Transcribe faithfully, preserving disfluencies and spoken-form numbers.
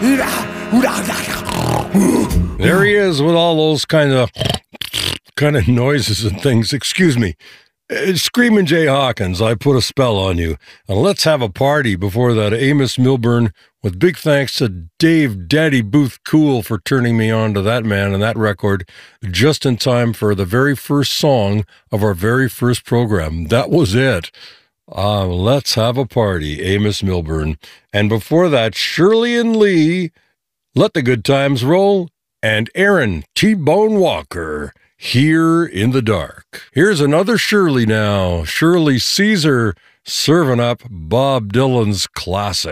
There he is with all those kind of kind of noises and things. Excuse me. It's Screamin' Jay Hawkins, I put a spell on you. And let's have a party before that. Amos Milburn, with big thanks to Dave Daddy Booth Cool for turning me on to that man and that record just in time for the very first song of our very first program. That was it. Uh, let's have a party, Amos Milburn. And before that, Shirley and Lee, Let the Good Times Roll, and Aaron T-Bone Walker, Here in the Dark. Here's another Shirley now. Shirley Caesar serving up Bob Dylan's classic.